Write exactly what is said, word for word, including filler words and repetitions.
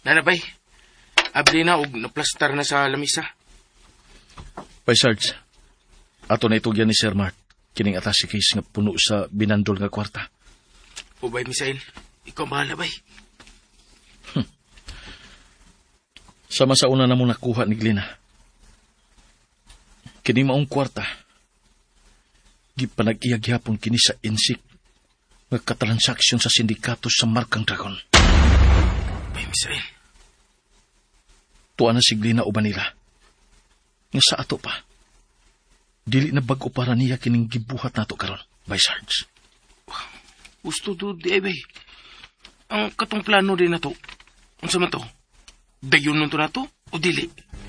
Nanabay, abli na og naplastar na sa lamisa. Bay Sarge, ato na itugyan ni Sir Mart, kining atas si case nga puno sa binandol nga kwarta. O bay, Misael, ikaw bahala bay. Hmm. Sama sa una na mong nakuha ni Glina. Kini maong kwarta, gipanag-iyagyapon kini sa insik nga katransaksyon sa sindikato sa Markang Dragon. Bay, Misael. Tuwa na si Glina o Manila. Nga sa ato pa, dili na bag-o para niya kining gibuhat nato karon, Bay Sarge. Gusto do di ay bay. Ang katong plano din na to. Ang sama to, dayon nun to na to o dili?